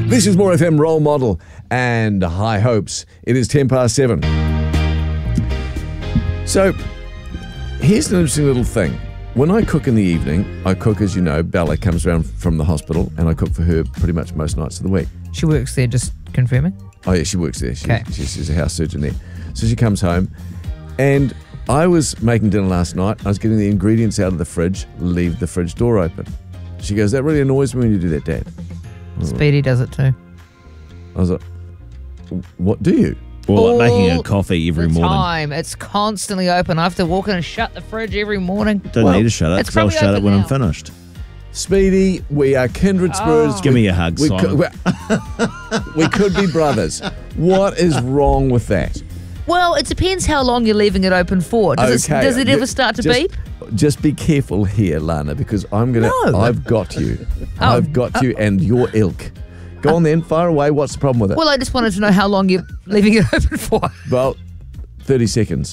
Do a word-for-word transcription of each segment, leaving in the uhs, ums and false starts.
This is More F M Role Model and High Hopes. It is ten past seven. So, here's an interesting little thing. When I cook in the evening, I cook, as you know, Bella comes around from the hospital and I cook for her pretty much most nights of the week. She works there, just confirming? Oh, yeah, she works there. She, okay. she, she's a house surgeon there. So she comes home and I was making dinner last night. I was getting the ingredients out of the fridge, leave the fridge door open. She goes, that really annoys me when you do that, Dad. Speedy does it too. I was like, what do you? Or like making a coffee every the morning. Time. It's constantly open. I have to walk in and shut the fridge every morning. Don't well, need to shut it, because I'll shut it when now. I'm finished. Speedy, we are kindred spirits. Oh. Give me a hug, we Simon. Could, we could be brothers. What is wrong with that? Well, it depends how long you're leaving it open for. Does, okay. it, does it You- ever start to just, beep? Just be careful here, Lana, because I'm gonna. No. I've got you. Oh. I've got you and your ilk. Go on then, fire away. What's the problem with it? Well, I just wanted to know how long you're leaving it open for. Well, thirty seconds.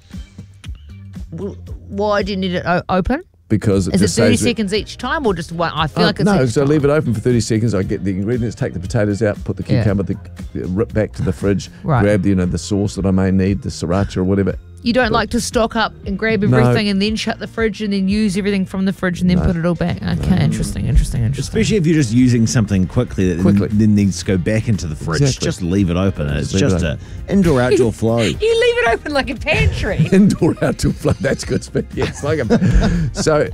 Why do you need it o- open? Because it Is it just thirty saves seconds each time, or just one? I feel Uh, like it's no, each so I time. leave it open for thirty seconds. I get the ingredients, take the potatoes out, put the Yeah. cucumber, the, the rip back to the fridge, Right. grab the, you know the sauce that I may need, the sriracha or whatever. You don't like to stock up and grab No. everything and then shut the fridge and then use everything from the fridge and then put it all back. Okay, interesting, interesting, interesting. Especially if you're just using something quickly that Quickly. Then, then needs to go back into the fridge. Exactly. Just leave it open. It's Just leave just it a indoor outdoor flow. You leave it open like a pantry. Indoor outdoor flow. That's good, but yes, like a, so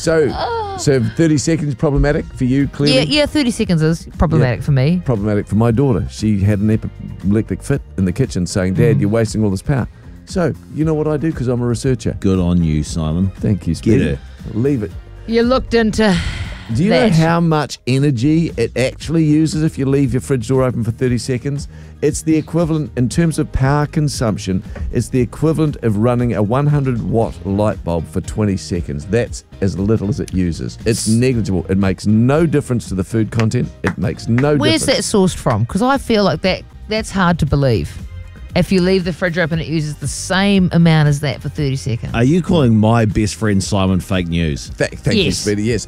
so so thirty seconds problematic for you, clearly. yeah, yeah, thirty seconds is problematic Yeah. for me. Problematic for my daughter. She had an epileptic fit in the kitchen, saying, "Dad, Mm. you're wasting all this power." So you know what I do because I'm a researcher. Good on you, Simon. Thank you, Get Speedy. her. Leave it. You looked into Do you that. know how much energy it actually uses if you leave your fridge door open for thirty seconds? It's the equivalent, in terms of power consumption, it's the equivalent of running a one hundred watt light bulb for twenty seconds. That's as little as it uses. It's negligible. It makes no difference to the food content. It makes no Where's that difference. sourced from? Because I feel like that that's hard to believe. If you leave the fridge open, it uses the same amount as that for thirty seconds. Are you calling my best friend Simon fake news? Th- thank you, Yes. Speedy. Yes.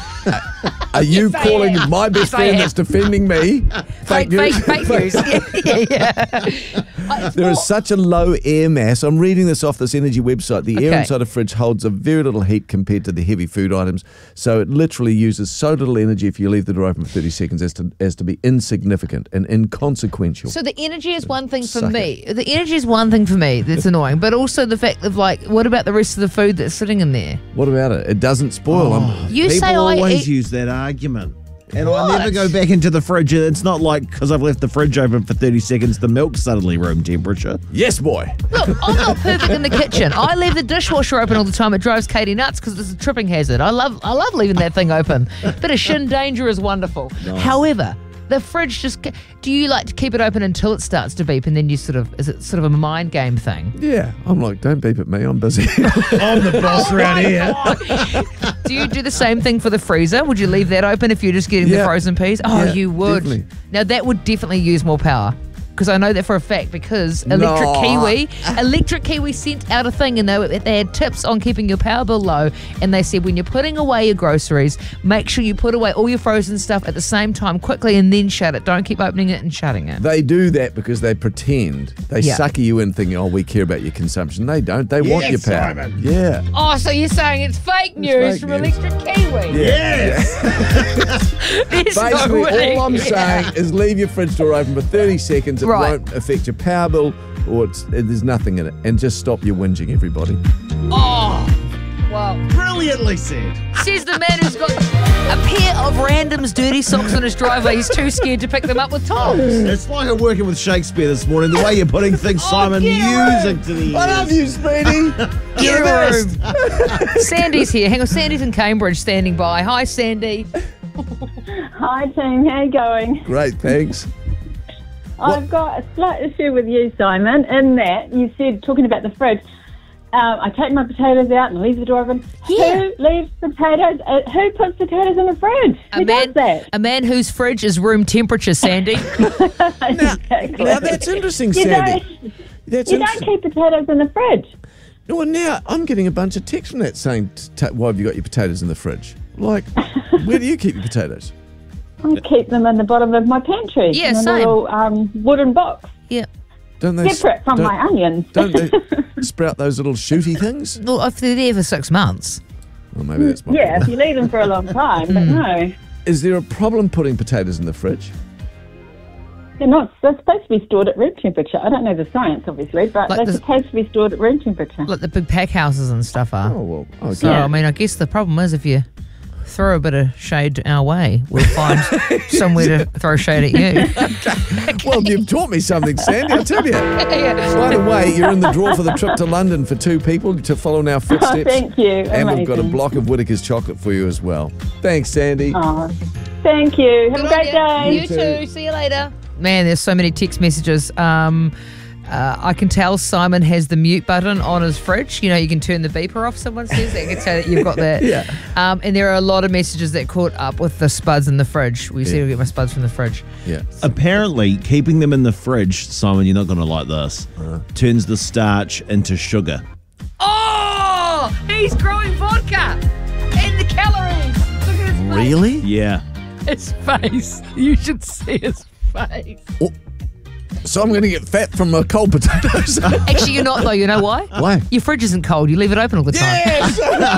Are you Yes, I calling am. my best Yes, I friend am. that's defending me fake, fake, news? fake, fake news. yeah, yeah, yeah. There is such a low air mass. I'm reading this off this energy website. The air Okay. inside a fridge holds a very little heat compared to the heavy food items. So it literally uses so little energy if you leave the door open for thirty seconds as to as to be insignificant and inconsequential. So the energy is one thing for Suck me. The energy is one thing for me that's annoying, but also the fact of like, what about the rest of the food that's sitting in there? What about it? It doesn't spoil. I'm- You People say I always eat. use that argument. And I What? never go back into the fridge. It's not like because I've left the fridge open for thirty seconds, the milk's suddenly room temperature. Yes, boy. Look, I'm not perfect in the kitchen. I leave the dishwasher open all the time. It drives Katie nuts because it's a tripping hazard. I love, I love leaving that thing open. Bit of shin danger is wonderful. However, the fridge just. ca- Do you like to keep it open until it starts to beep, and then you sort of is it sort of a mind game thing? Yeah. I'm like, don't beep at me. I'm busy. I'm the boss around here. Do you do the same thing for the freezer? Would you leave that open if you're just getting Yeah. the frozen peas? Oh, Yeah, you would. definitely. Now that would definitely use more power. Because I know that for a fact because Electric No. Kiwi, Electric Kiwi sent out a thing and they, they had tips on keeping your power bill low, and they said when you're putting away your groceries, make sure you put away all your frozen stuff at the same time quickly and then shut it. Don't keep opening it and shutting it. They do that because they pretend. They Yeah. sucker you in thinking, oh, we care about your consumption. They don't. They want your Yes, power. Simon. Yeah. Oh, so you're saying it's fake news fake from news. Electric Kiwi? Yes. There's no Basically, way. all I'm Yeah. saying is leave your fridge door open for thirty seconds. It Right. won't affect your power bill, or it's, it, there's nothing in it. And just stop your whinging, everybody. Oh, well. Brilliantly said. Says the man who's got a pair of random's dirty socks on his driveway. He's too scared to pick them up with tongs. It's like I'm working with Shakespeare this morning. The way you're putting things, Simon, get a music to the ears. I love you, Speedy. Get You're a the best. room. Sandy's here. Hang on, Sandy's in Cambridge standing by. Hi, Sandy. Hi team, how you going? Great, thanks. I've got a slight issue with you, Simon, in that you said, talking about the fridge, um, I take my potatoes out and leave the door open. Yeah. Who leaves potatoes, uh, who puts potatoes in the fridge? A Who man, does that? a man whose fridge is room temperature, Sandy. Exactly. Now, that's interesting, You Sandy. don't, That's you don't interesting. keep potatoes in the fridge. No, well, now I'm getting a bunch of texts from that saying, t- t- why have you got your potatoes in the fridge? Like, where do you keep your potatoes? I keep them in the bottom of my pantry. Yeah, in a same. little um, wooden box, Yeah. Don't they separate from don't, my onions. Don't they sprout those little shooty things? Well, if they're there for six months. Well, maybe that's my Yeah, if problem. you leave them for a long time, but no. Is there a problem putting potatoes in the fridge? They're not. They're supposed to be stored at room temperature. I don't know the science, obviously, but Like they're the- supposed to be stored at room temperature. Like the big pack houses and stuff are. Oh, well, okay. So, I mean, I guess the problem is if you throw a bit of shade our way, we'll find somewhere to throw shade at you. Well, you've taught me something, Sandy, I tell you. Yeah. By the way, you're in the draw for the trip to London for two people to follow in our footsteps. Oh, thank you. And we've got a Amazing. block of Whittaker's chocolate for you as well. Thanks, Sandy. Oh, thank you. Have Good a great on you. day. You too. See you later. Man, there's so many text messages. Um, uh, I can tell Simon has the mute button on his fridge. You know, you can turn the beeper off, someone says. That can say that you've got that. Yeah. Um, and there are a lot of messages that caught up with the spuds in the fridge. We said Yeah. we get my spuds from the fridge. Yeah. Apparently, keeping them in the fridge, Simon, you're not going to like this, turns the starch into sugar. Oh, he's growing vodka and the calories. Look at his face. Really? Yeah. His face. You should see his face. So I'm going to get fat from uh, cold potatoes. Actually, you're not, though. You know why? Why? Your fridge isn't cold. You leave it open all the time. Yes!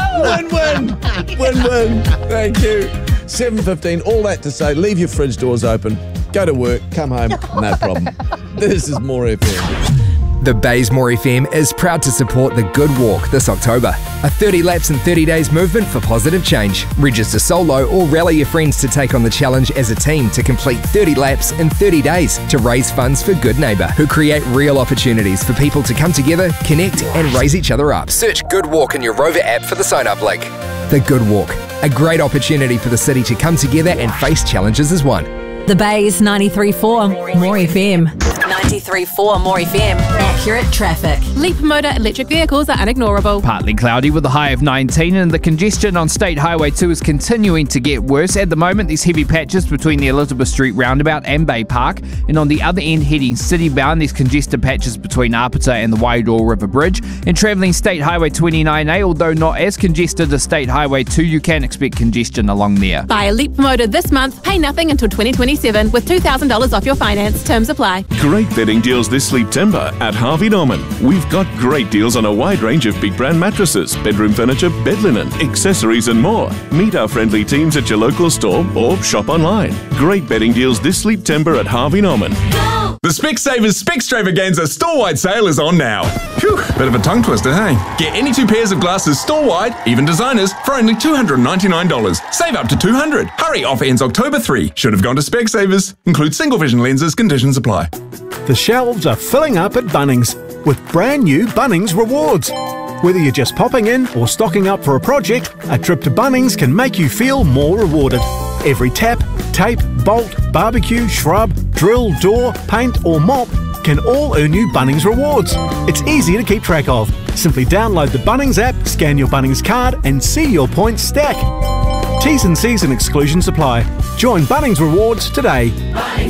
Win-win! Win-win. Thank you. seven fifteen, all that to say, leave your fridge doors open, go to work, come home, no problem. This is More F M. The Baysmore F M is proud to support the Good Walk this October, a thirty laps in thirty days movement for positive change. Register solo or rally your friends to take on the challenge as a team to complete thirty laps in thirty days to raise funds for Good Neighbour, who create real opportunities for people to come together, connect and raise each other up. Search Good Walk in your Rover app for the sign-up link. The Good Walk, a great opportunity for the city to come together and face challenges as one. The Bay's ninety-three point four More F M. ninety-three point four More F M. Accurate traffic. Leap motor electric vehicles are unignorable. Partly cloudy with a high of nineteen, and the congestion on State Highway two is continuing to get worse. At the moment, there's heavy patches between the Elizabeth Street roundabout and Bay Park, and on the other end heading city-bound, there's congested patches between Apata and the Wairau River Bridge. And travelling State Highway twenty-nine A, although not as congested as State Highway two, you can expect congestion along there. Buy a Leap motor this month, pay nothing until twenty twenty-seven with two thousand dollars off your finance. Terms apply. Great bedding deals this September at Harvey Norman. We've got great deals on a wide range of big brand mattresses, bedroom furniture, bed linen, accessories and more. Meet our friendly teams at your local store or shop online. Great bedding deals this September at Harvey Norman. The Specsavers Specstravaganza store-wide sale is on now. Phew, bit of a tongue twister, hey? Get any two pairs of glasses store-wide, even designers, for only two hundred ninety-nine dollars. Save up to two hundred dollars. Hurry, offer ends October third. Should have gone to Specsavers. Includes single vision lenses, conditions apply. The shelves are filling up at Bunnings with brand new Bunnings rewards. Whether you're just popping in or stocking up for a project, a trip to Bunnings can make you feel more rewarded. Every tap, tape, bolt, barbecue, shrub, drill, door, paint or mop can all earn you Bunnings rewards. It's easy to keep track of. Simply download the Bunnings app, scan your Bunnings card and see your points stack. T's and C's and exclusions apply. Join Bunnings Rewards today.